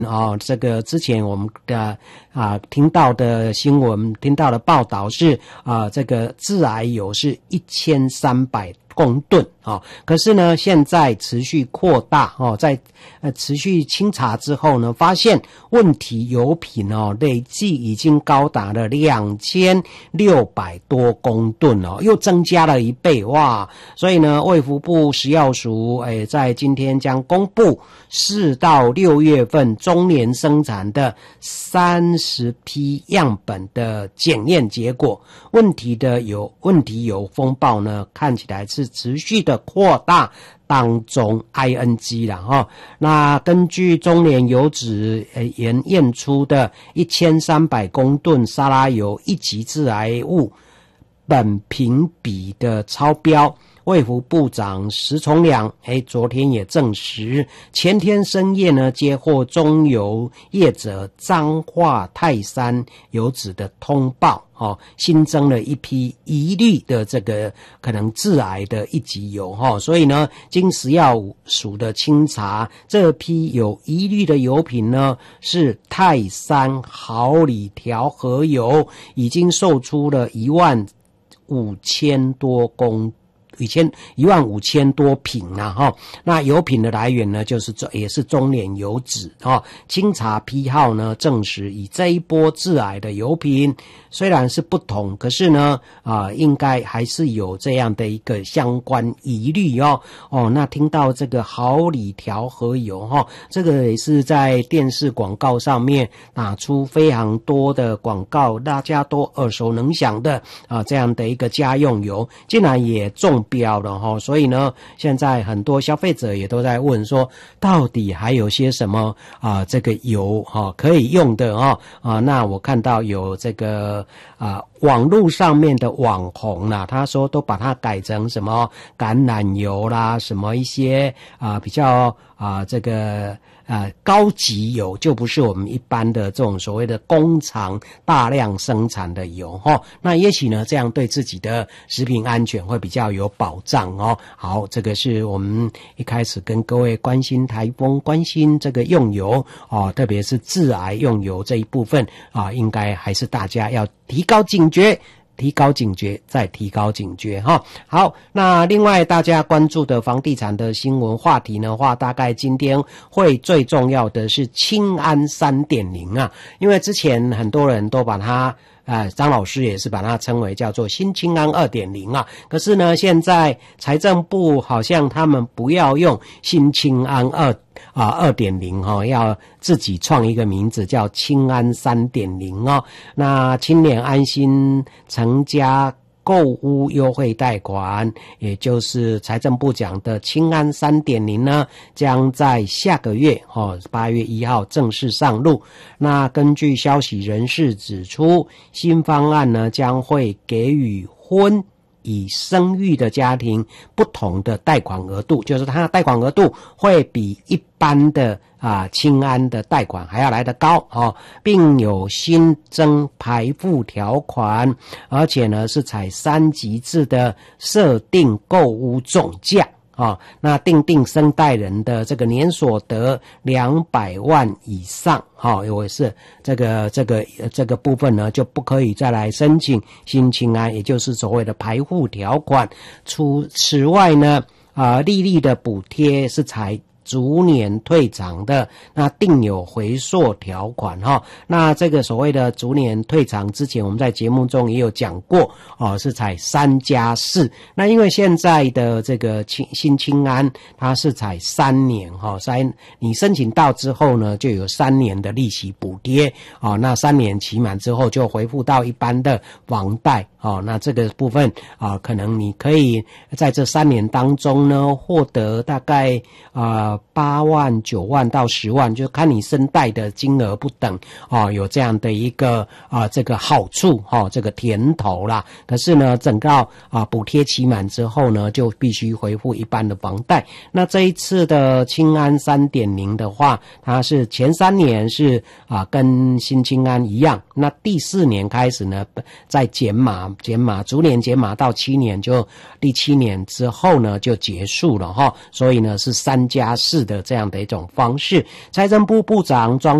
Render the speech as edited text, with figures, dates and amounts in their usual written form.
这个之前我们的听到的新闻，听到的报道是这个致癌油是1300公吨可是呢现在持续扩大在持续清查之后呢，发现问题油品累计已经高达了2600多公吨又增加了1倍哇！所以呢，卫福部食药署在今天将公布4到6月份中年生产的30批样本的检验结果，问题油风暴呢，看起来是持续的扩大当中 ING 啦那根据中年油脂验出的1300公吨沙拉油一级致癌物苯评比的超标，卫福部长石崇良昨天也证实，前天深夜呢接获中油业者彰化泰山油脂的通报新增了一批疑虑的这个可能致癌的一级油所以呢，经食药署的清查，这批有疑虑的油品呢是泰山好理调和油，已经售出了15000多瓶那油品的来源呢也是中年油脂清查批号呢证实，以这一波致癌的油品虽然是不同，可是呢应该还是有这样的一个相关疑虑那听到这个好理调和油这个也是在电视广告上面打出非常多的广告，大家都耳熟能详的这样的一个家用油竟然也中标了所以呢现在很多消费者也都在问说，到底还有些什么这个油可以用的那我看到有这个网络上面的网红啦，他说都把它改成什么橄榄油啦，什么一些比较这个高级油，就不是我们一般的这种所谓的工厂大量生产的油那也许呢这样对自己的食品安全会比较有保障好，这个是我们一开始跟各位关心台风，关心这个用油特别是致癌用油这一部分应该还是大家要提高警觉，再提高警觉好，那另外大家关注的房地产的新闻话题的话，大概今天会最重要的是青安 3.0 因为之前很多人都把它张老师也是把它称为叫做新青安 2.0 可是呢现在财政部好像他们不要用新青安2.0 要自己创一个名字叫青安 3.0 那青年安心成家购屋优惠贷款，也就是财政部讲的青安 3.0 呢，将在下个月8月1号正式上路。那根据消息人士指出，新方案呢将会给予婚以生育的家庭不同的贷款额度，就是它的贷款额度会比一般的青安的贷款还要来得高并有新增排付条款，而且呢是采3级制的设定购屋总价那定生贷人的这个年所得200万以上因是这个部分呢就不可以再来申请新青安，也就是所谓的排付条款。此外呢利率的补贴是采逐年退偿的，那定有回溯条款那这个所谓的逐年退偿，之前我们在节目中也有讲过是采3+4。那因为现在的这个新青安它是采3年你申请到之后呢就有3年的利息补贴那3年期满之后就回复到一般的房贷那这个部分可能你可以在这3年当中呢获得大概8万、9万到10万，就看你申贷的金额不等有这样的一个这个好处这个甜头啦。可是呢整个补贴期满之后呢就必须回复一般的房贷。那这一次的青安 3.0 的话，它是前3年是跟新青安一样，那第4年开始呢，再减码，逐年减码到7年，就第7年之后呢就结束了哈。所以呢是3+4的这样的一种方式。财政部部长庄